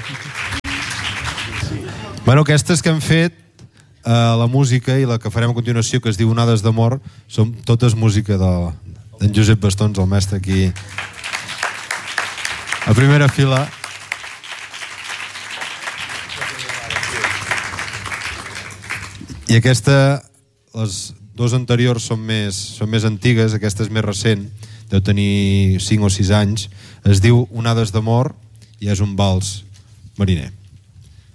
Bueno, aquestes que hem fet, la música i la que farem a continuació, que es diu Onades d'amor, són totes música d'en Josep Bastons, el mestre aquí a primera fila. I aquesta, les dues anteriors són més antigues, aquesta és més recent, deu tenir 5 o 6 anys, es diu Onades d'amor i és un vals mariner.